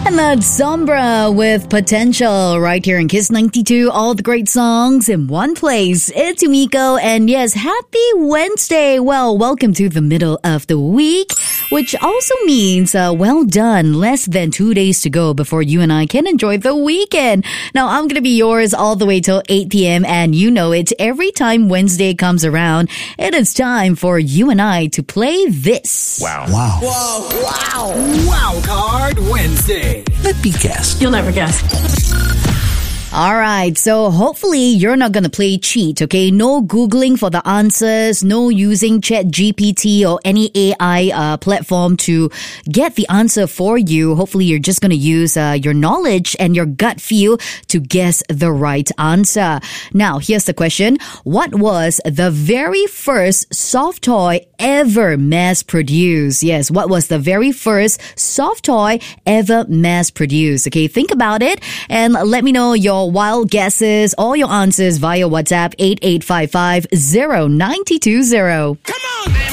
And that's Sombra with Potential right here in Kiss 92. All the great songs in one place. It's Umiko, and yes, happy Wednesday. Well, welcome to the middle of the week, which also means well done. Less than 2 days to go before you and I can enjoy the weekend. Now, I'm going to be yours all the way till 8 p.m. and you know it. Every time Wednesday comes around, it is time for you and I to play this. Wow. Wow. Whoa, wow. Wow Card Wednesday. Let me guess. You'll never guess. All right, so hopefully you're not going to play cheat, okay? No Googling for the answers, no using ChatGPT or any AI platform to get the answer for you. Hopefully you're just going to use your knowledge and your gut feel to guess the right answer. Now, here's the question. What was the very first soft toy ever mass-produced? Yes, what was the very first soft toy ever mass-produced? Okay, think about it and let me know your wild guesses, all your answers via WhatsApp 8855 0920. Come on!